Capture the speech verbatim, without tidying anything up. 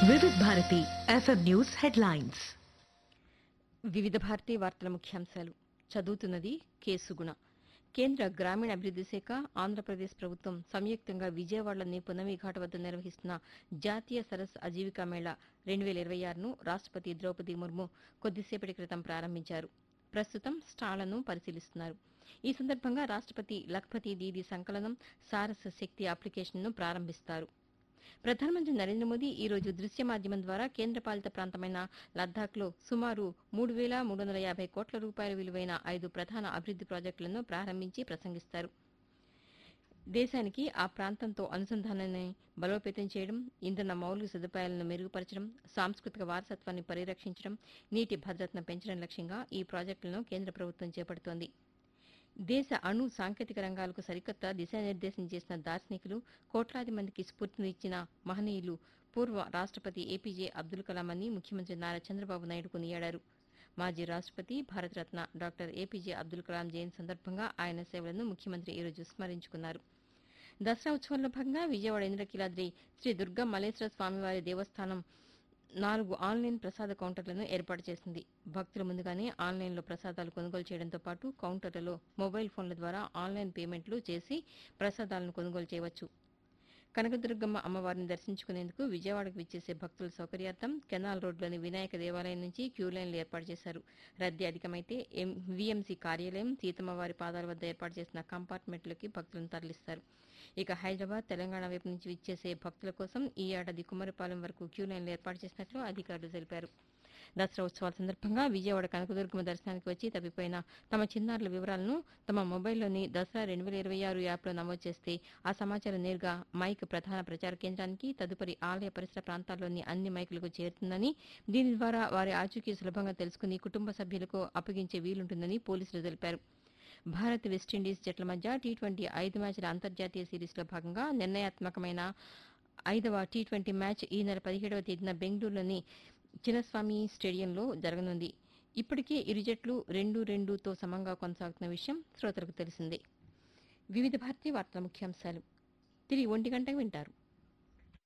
వివిధ Bharati FM news headlines. వివిధ భారతీ వార్తల ముఖ్యాంశాలు చదువుతున్నది కేసుగుణ. కేంద్ర గ్రామీణాభివృద్ది శాఖ, ఆంధ్రప్రదేశ్ ప్రభుత్వం సంయుక్తంగా విజయవాడలోని పునమి ఘాట్ వద్ద నిర్వహిస్తున్న జాతీయ సరస్ ఆజీవికా మేళా రెండు వేల ఇరవై ఆరును రాష్టపతి ద్రౌపది ముర్ము కొద్దిసేపటి క్రితం ప్రారంభించారు. ప్రస్తుతం స్టాళ్లను పరిశీలిస్తున్నారు. ఈ సందర్భంగా రాష్టపతి లఖ్పతి దీదీ సంకలనం సారస్ శక్తి అప్లికేషన్ను ప్రారంభిస్తారు. ప్రధానమంత్రి నరేంద్ర మోదీ ఈ రోజు దృశ్య మాధ్యమం ద్వారా కేంద్రపాలిత ప్రాంతమైన లద్దాఖ్లో సుమారు మూడు వేల మూడు వందల యాభై కోట్ల రూపాయల విలువైన ఐదు ప్రధాన అభివృద్ది ప్రాజెక్టులను ప్రారంభించి ప్రసంగిస్తారు. దేశానికి ఆ ప్రాంతంతో అనుసంధానాన్ని బలోపేతం చేయడం, ఇంధన మౌలిక సదుపాయాలను మెరుగుపరచడం, సాంస్కృతిక వారసత్వాన్ని పరిరక్షించడం, నీటి భద్రతను పెంచడం లక్ష్యంగా ఈ ప్రాజెక్టులను కేంద్ర ప్రభుత్వం చేపడుతోంది. దేశ అణు సాంకేతిక రంగాలకు సరికొత్త దిశానిర్దేశం చేసిన దార్శనికులు, కోట్లాది మందికి స్ఫూర్తినిచ్చిన మహనీయులు పూర్వ రాష్టపతి ఏపీజే అబ్దుల్ కలాం అని ముఖ్యమంత్రి నారా చంద్రబాబు నాయుడు కొనియాడారు. మాజీ రాష్టపతి, భారతరత్న డాక్టర్ ఏపీజే అబ్దుల్ కలాం జయంతి సందర్భంగా ఆయన సేవలను ముఖ్యమంత్రి ఈ రోజు స్మరించుకున్నారు. దసరా ఉత్సవాల్లో భాగంగా విజయవాడ ఇంద్రకీలాద్రి శ్రీ దుర్గా మల్లేశ్వర స్వామివారి దేవస్థానం నాలుగు ఆన్లైన్ ప్రసాద కౌంటర్లను ఏర్పాటు చేసింది. భక్తులు ముందుగానే ఆన్లైన్లో ప్రసాదాలు కొనుగోలు చేయడంతో పాటు కౌంటర్లలో మొబైల్ ఫోన్ల ద్వారా ఆన్లైన్ పేమెంట్లు చేసి ప్రసాదాలను కొనుగోలు చేయవచ్చు. కనకదుర్గమ్మ అమ్మవారిని దర్శించుకునేందుకు విజయవాడకు విచ్చేసే భక్తుల సౌకర్యార్థం కెనాల్ రోడ్లోని వినాయక దేవాలయం నుంచి క్యూ లైన్లు ఏర్పాటు చేశారు. రద్దీ అధికమైతే వీఎంసీ కార్యాలయం, సీతమ్మవారి పాదాల వద్ద ఏర్పాటు చేసిన కంపార్ట్మెంట్లకి భక్తులను తరలిస్తారు. ఇక హైదరాబాద్, తెలంగాణ వైపు నుంచి విచ్చేసే భక్తుల కోసం ఈ ఏడాది కుమ్మరిపాలెం వరకు క్యూ లైన్లు ఏర్పాటు చేసినట్లు అధికారులు తెలిపారు. దసరా ఉత్సవాల సందర్భంగా విజయవాడ కనకదుర్గమ్మ దర్శనానికి వచ్చి తప్పిపోయిన తమ చిన్నారుల వివరాలను తమ మొబైల్లోని దసరా రెండు వేల ఇరవై ఆరు యాప్లో నమోదు చేస్తే ఆ సమాచారం నేరుగా మైక్ ప్రధాన ప్రచార కేంద్రానికి, తదుపరి ఆలయ పరిసర ప్రాంతాల్లోని అన్ని మైకులకు చేరుతుందని, దీని ద్వారా వారి ఆచూకీ సులభంగా తెలుసుకుని కుటుంబ సభ్యులకు అప్పగించే వీలుంటుందని పోలీసులు తెలిపారు. భారత్, వెస్టిండీస్ జట్ల మధ్య టీ ట్వంటీ ఐదు మ్యాచ్ల అంతర్జాతీయ సిరీస్లో భాగంగా నిర్ణయాత్మకమైన ఐదవ టీ ట్వంటీ మ్యాచ్ ఈ నెల పదిహేడవ తేదీన బెంగళూరులోని చిన్నస్వామి స్టేడియంలో జరగనుంది. ఇప్పటికే ఇరు జట్లు రెండు రెండుతో సమంగా కొనసాగుతున్న విషయం శ్రోతలకు తెలిసిందే. వివిధ భారతీయ వార్తల ముఖ్యాంశాలు తిరిగి ఒంటి గంటకు వింటారు.